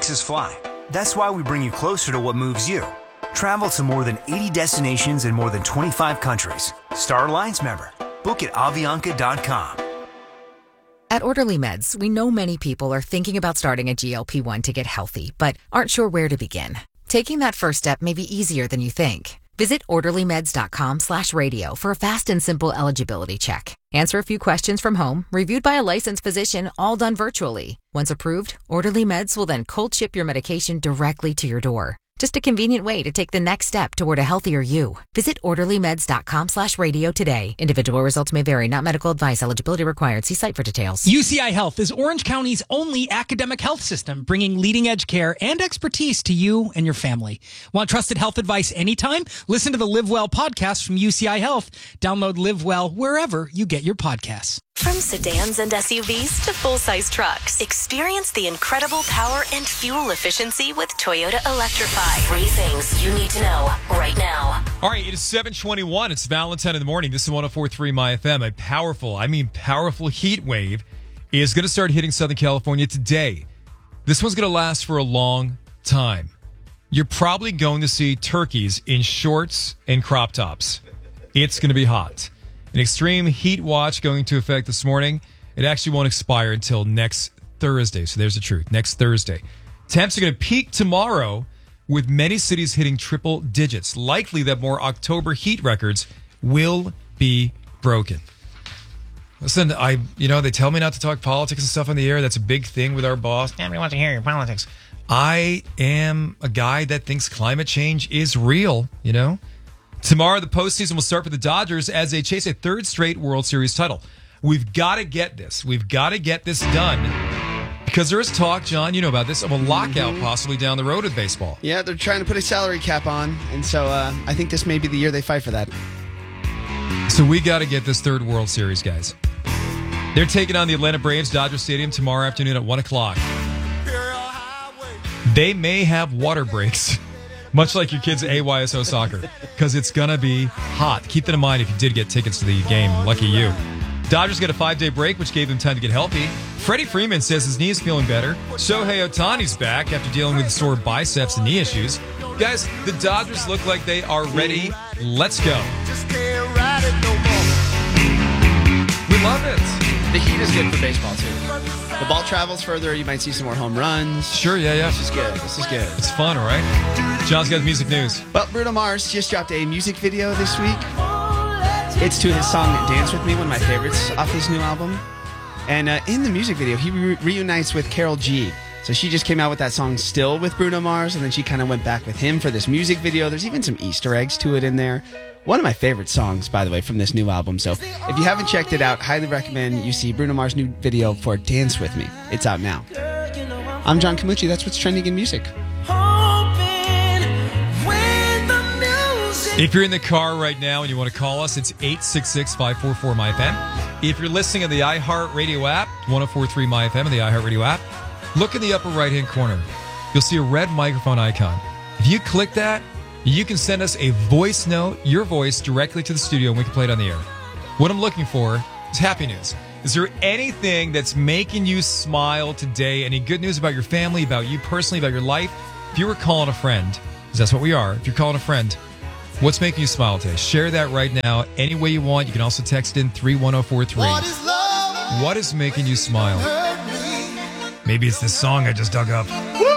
makes us fly. That's why we bring you closer to what moves you. Travel to more than 80 destinations in more than 25 countries. Star Alliance member. Book at Avianca.com. At Orderly Meds, we know many people are thinking about starting a GLP-1 to get healthy, but aren't sure where to begin. Taking that first step may be easier than you think. Visit orderlymeds.com/radio for a fast and simple eligibility check. Answer a few questions from home, reviewed by a licensed physician, all done virtually. Once approved, Orderly Meds will then cold ship your medication directly to your door. Just a convenient way to take the next step toward a healthier you. Visit orderlymeds.com/radio today. Individual results may vary, not medical advice. Eligibility required. See site for details. UCI Health is Orange County's only academic health system, bringing leading-edge care and expertise to you and your family. Want trusted health advice anytime? Listen to the Live Well podcast from UCI Health. Download Live Well wherever you get your podcasts. From sedans and SUVs to full-size trucks, experience the incredible power and fuel efficiency with Toyota Electrify. 3 things you need to know right now. All right, it is 7:21. It's Valentine in the morning. This is 104.3 My FM. A powerful heat wave is going to start hitting Southern California today. This one's going to last for a long time. You're probably going to see turkeys in shorts and crop tops. It's going to be hot. An extreme heat watch going into effect this morning. It actually won't expire until next Thursday. So there's the truth. Next Thursday. Temps are going to peak tomorrow with many cities hitting triple digits. Likely that more October heat records will be broken. Listen, they tell me not to talk politics and stuff on the air. That's a big thing with our boss. Nobody wants to hear your politics. I am a guy that thinks climate change is real, Tomorrow, the postseason will start for the Dodgers as they chase a third straight World Series title. We've got to get this. We've got to get this done because there is talk, John, you know about this, of a lockout possibly down the road with baseball. Yeah, they're trying to put a salary cap on, and so I think this may be the year they fight for that. So we got to get this third World Series, guys. They're taking on the Atlanta Braves, Dodger Stadium, tomorrow afternoon at 1 o'clock. They may have water breaks. Much like your kids' AYSO soccer, because it's going to be hot. Keep that in mind if you did get tickets to the game. Lucky you. Dodgers get a 5-day break, which gave them time to get healthy. Freddie Freeman says his knee is feeling better. Shohei Ohtani's back after dealing with sore biceps and knee issues. Guys, the Dodgers look like they are ready. Let's go. We love it. The heat is good for baseball, too. The ball travels further. You might see some more home runs. Sure, yeah. This is good. It's fun, right? John's got music news. Well, Bruno Mars just dropped a music video this week. It's to his song Dance With Me, one of my favorites off his new album. And in the music video, he reunites with Karol G. So she just came out with that song Still with Bruno Mars, and then she kind of went back with him for this music video. There's even some Easter eggs to it in there. One of my favorite songs, by the way, from this new album. So if you haven't checked it out, highly recommend you see Bruno Mars' new video for Dance With Me. It's out now. I'm John Camucci. That's what's trending in music. If you're in the car right now and you want to call us, it's 866-544-MyFM. If you're listening on the iHeartRadio app, 104.3 MyFM and the iHeartRadio app, look in the upper right-hand corner. You'll see a red microphone icon. If you click that, you can send us a voice note, your voice, directly to the studio, and we can play it on the air. What I'm looking for is happy news. Is there anything that's making you smile today? Any good news about your family, about you personally, about your life? If you were calling a friend, because that's what we are, if you're calling a friend, what's making you smile today? Share that right now any way you want. You can also text in 31043. What is making you smile? Maybe it's this song I just dug up. Woo!